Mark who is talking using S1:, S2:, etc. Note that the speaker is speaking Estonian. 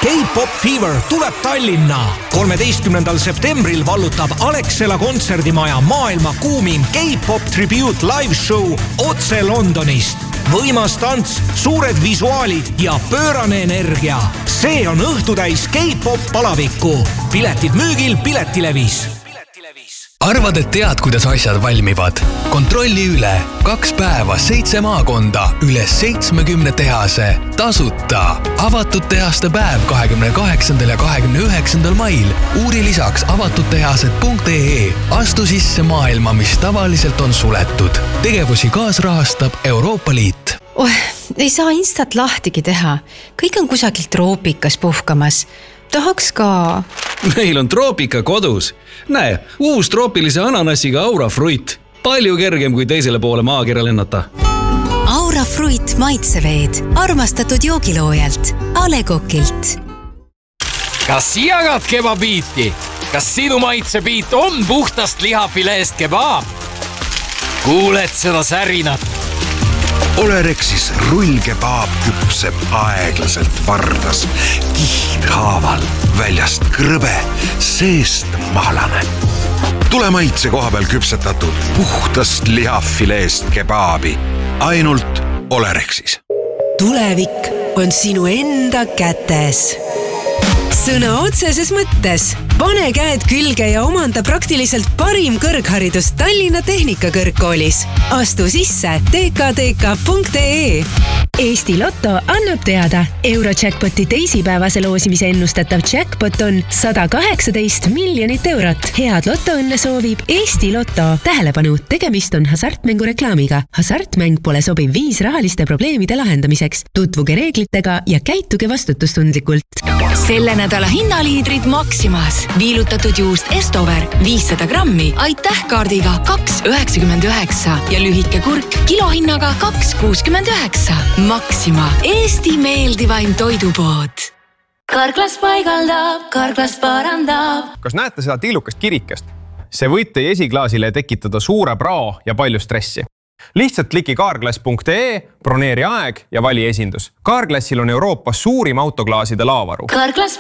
S1: K-Pop Fever tuleb Tallinna. 13. septembril vallutab Alexela kontserdimaja maailma kuumim K-Pop Tribute Live Show otse Londonist. Võimas tants, suured visuaalid ja pöörane energia. See on õhtutäis K-Pop palavikku. Piletid müügil Piletilevis.
S2: Arvad, et tead, kuidas asjad valmivad? Kontrolli üle. 2 päeva, 7 maakonda, üle 70 tehase. Tasuta. Avatud tehaste päev 28. ja 29. mail. Uuri lisaks avatuttehased.ee. Astu sisse maailma, mis tavaliselt on suletud. Tegevusi kaasrahastab Euroopa Liit.
S3: Ei saa Instat lahtigi teha. Kõik on kusagil troopikas puhkamas. Tahaks ka.
S4: Meil on troopika kodus. Näe, uus troopilise ananassiga Aura Fruit. Palju kergem kui teisele poole maakera lennata.
S5: Aura Fruit maitseveed. Armastatud joogiloojalt. A. Le Coqilt.
S6: Kas jagad kebabiiti? Kas sinu maitsebiit on puhtast lihafileest kebab? Kuuled seda särinat?
S7: Olerexis rullkebaab küpseb aeglaselt vardas, kihdhaaval, väljast krõbe, seest mahlane. Tule maitse koha peal küpsetatud puhtast lihafileest kebaabi. Ainult Olerexis.
S5: Tulevik on sinu enda kätes. Sõna otseses mõttes. Pane käed külge ja omanda praktiliselt parim kõrgharidus Tallinna Tehnikakõrgkoolis. Astu sisse tkdk.ee.
S8: Eesti Lotto annab teada. Eurojackpoti teisipäevase loosimise ennustatav jackpot on 118 miljonit eurot. Head lotoõnne soovib Eesti Lotto. Tähelepanu, tegemist on hasartmängureklaamiga. Hasartmäng pole sobiv viis rahaliste probleemide lahendamiseks. Tutvuge reeglitega ja käituge vastutustundlikult.
S9: Selle nädala hinnaliidrid Maximas. Viilutatud juust Estover 500 grammi, aitäh kaardiga 2,99 ja lühike kurk kilohinnaga 2,69. Maxima, Eesti meeldivaim toidupood.
S10: Karklas paigaldab, Karklas parandab.
S11: Kas näete seda tiilukast kirikest? See võib teie esiklaasile tekitada suure prao ja palju stressi. Lihtsalt kliki carglass.ee, broneeri aeg ja vali esindus. Carglassil on Euroopas suurim autoklaaside laavaru.